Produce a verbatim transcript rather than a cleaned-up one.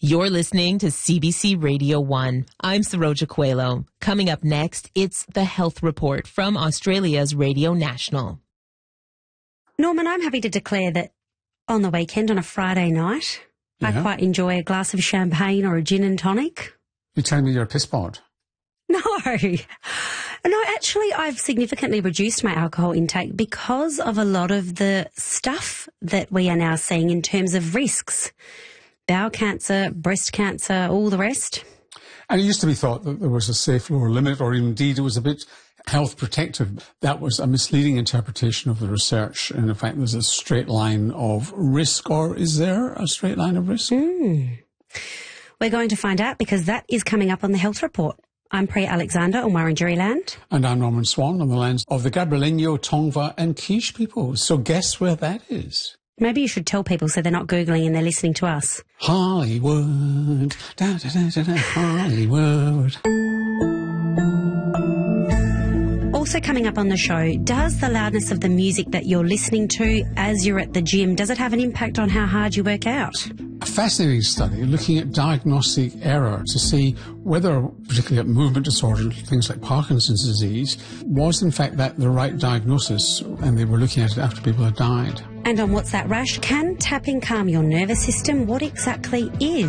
You're listening to C B C Radio one. I'm Saroja Coelho. Coming up next, it's the Health Report from Australia's Radio National. Norman, I'm happy to declare that on the weekend, on a Friday night, yeah. I quite enjoy a glass of champagne or a gin and tonic. You're telling me you're a piss pod? No. No, actually, I've significantly reduced my alcohol intake because of a lot of the stuff that we are now seeing in terms of risks. Bowel cancer, breast cancer, all the rest. And it used to be thought that there was a safe lower limit, or indeed it was a bit health protective. That was a misleading interpretation of the research. And in fact, there's a straight line of risk, or is there a straight line of risk? Mm. We're going to find out because that is coming up on the Health Report. I'm Priya Alexander on Wurundjeri land. And I'm Norman Swan on the lands of the Gabrielino, Tongva and Quiche people. So guess where that is? Maybe you should tell people so they're not Googling and they're listening to us. Hollywood, da, da, da, da, da, Hollywood. Also coming up on the show, does the loudness of the music that you're listening to as you're at the gym, does it have an impact on how hard you work out? A fascinating study looking at diagnostic error to see whether, particularly at movement disorder, things like Parkinson's disease, was in fact that the right diagnosis, and they were looking at it after people had died. And on What's That Rash, can tapping calm your nervous system? What exactly is